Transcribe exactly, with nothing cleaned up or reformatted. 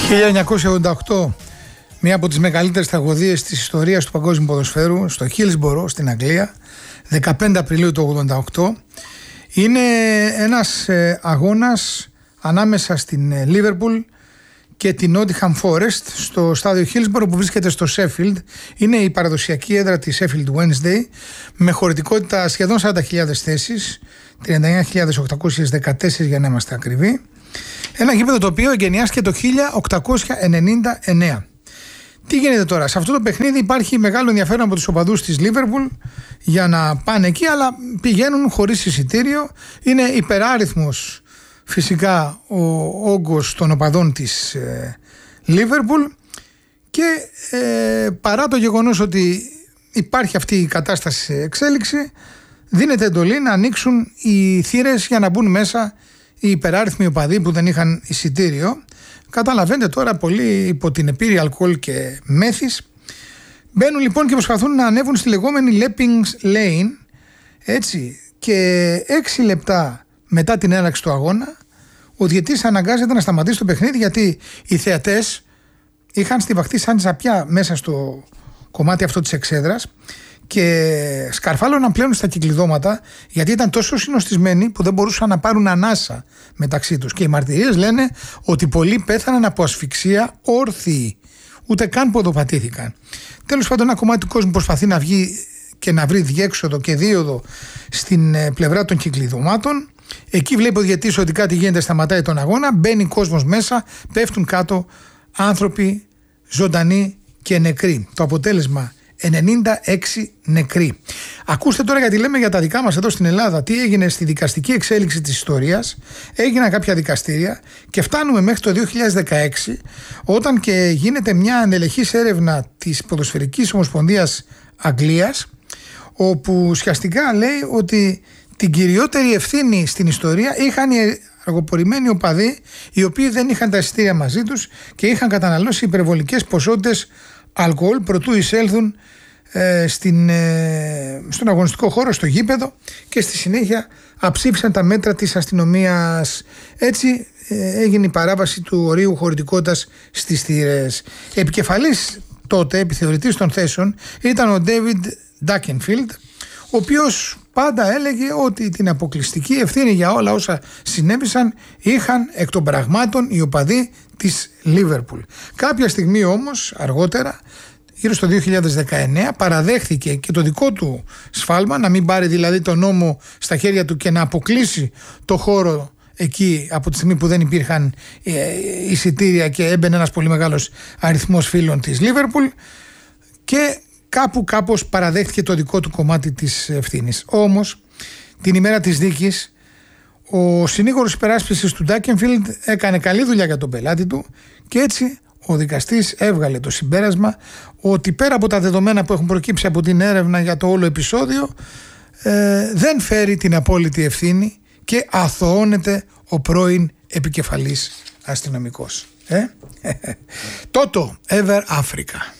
χίλια εννιακόσια ογδόντα οκτώ, μία από τις μεγαλύτερες τραγωδίες της ιστορίας του παγκόσμιου ποδοσφαίρου, στο Hillsborough στην Αγγλία, δεκαπέντε Απριλίου του ογδόντα οκτώ. Είναι ένας ε, αγώνας ανάμεσα στην ε, Liverpool και την Nottingham Forest στο στάδιο Hillsborough που βρίσκεται στο Sheffield. Είναι η παραδοσιακή έδρα της Sheffield Wednesday με χωρητικότητα σχεδόν σαράντα χιλιάδες θέσεις, τριάντα εννέα χιλιάδες οκτακόσιες δεκατέσσερις για να είμαστε ακριβοί. Ένα γήπεδο το οποίο εγκαινιάστηκε το χίλια οκτακόσια ενενήντα εννέα. Τι γίνεται τώρα? Σε αυτό το παιχνίδι υπάρχει μεγάλο ενδιαφέρον από τους οπαδούς της Liverpool για να πάνε εκεί, αλλά πηγαίνουν χωρίς εισιτήριο. Είναι υπεράριθμος φυσικά ο όγκος των οπαδών της ε, Liverpool και ε, παρά το γεγονός ότι υπάρχει αυτή η κατάσταση σε εξέλιξη, δίνεται εντολή να ανοίξουν οι θύρες για να μπουν μέσα οι υπεράριθμοι οπαδοί που δεν είχαν εισιτήριο. Καταλαβαίνετε τώρα, πολύ υπό την επίρρεια αλκοόλ και μέθης. Μπαίνουν λοιπόν και προσπαθούν να ανέβουν στη λεγόμενη Leppings Lane, έτσι, και έξι λεπτά μετά την έναρξη του αγώνα ο διαιτής αναγκάζεται να σταματήσει το παιχνίδι, γιατί οι θεατές είχαν στιβαχτεί σαν ζαπιά μέσα στο κομμάτι αυτό της εξέδρας και σκαρφάλωναν πλέον στα κυκλειδώματα, γιατί ήταν τόσο συνοστισμένοι που δεν μπορούσαν να πάρουν ανάσα μεταξύ τους. Και οι μαρτυρίες λένε ότι πολλοί πέθαναν από ασφυξία όρθιοι, ούτε καν ποδοπατήθηκαν. Τέλος πάντων, ένα κομμάτι του κόσμου προσπαθεί να βγει και να βρει διέξοδο και δίωδο στην πλευρά των κυκλειδωμάτων. Εκεί βλέπει ο διαιτής ότι κάτι γίνεται, σταματάει τον αγώνα, μπαίνει κόσμος μέσα, πέφτουν κάτω άνθρωποι ζωντανοί και νεκροί. Το αποτέλεσμα: ενενήντα έξι νεκροί. Ακούστε τώρα, γιατί λέμε για τα δικά μας εδώ στην Ελλάδα, τι έγινε στη δικαστική εξέλιξη της ιστορίας. Έγιναν κάποια δικαστήρια και φτάνουμε μέχρι το δύο χιλιάδες δεκαέξι, όταν και γίνεται μια ανελεχής έρευνα της Ποδοσφαιρικής Ομοσπονδίας Αγγλίας, όπου ουσιαστικά λέει ότι την κυριότερη ευθύνη στην ιστορία είχαν οι αργοπορημένοι οπαδοί, οι οποίοι δεν είχαν τα εισιτήρια μαζί τους και είχαν καταναλώσει υπερβολικές ποσότητες αλκοόλ προτού εισέλθουν ε, στην, ε, στον αγωνιστικό χώρο, στο γήπεδο, και στη συνέχεια αψήφισαν τα μέτρα της αστυνομίας. Έτσι ε, έγινε η παράβαση του ορίου χωρητικότητας στις θύρες. Επικεφαλής τότε, επιθεωρητής των θέσεων, ήταν ο David Duckenfield, ο οποίος πάντα έλεγε ότι την αποκλειστική ευθύνη για όλα όσα συνέβησαν είχαν εκ των πραγμάτων οι οπαδοί της Liverpool. Κάποια στιγμή όμως αργότερα, γύρω στο δύο χιλιάδες δεκαεννέα, παραδέχθηκε και το δικό του σφάλμα, να μην πάρει δηλαδή τον νόμο στα χέρια του και να αποκλείσει το χώρο εκεί από τη στιγμή που δεν υπήρχαν ε, εισιτήρια και έμπαινε ένας πολύ μεγάλος αριθμός φίλων της Liverpool, και κάπου κάπως παραδέχτηκε το δικό του κομμάτι της ευθύνης. Όμως την ημέρα της δίκης ο συνήγορος υπεράσπισης του Duckenfield έκανε καλή δουλειά για τον πελάτη του και έτσι ο δικαστής έβγαλε το συμπέρασμα ότι πέρα από τα δεδομένα που έχουν προκύψει από την έρευνα για το όλο επεισόδιο, ε, δεν φέρει την απόλυτη ευθύνη και αθωώνεται ο πρώην επικεφαλής αστυνομικός. Ε? Τότο Ever Africa.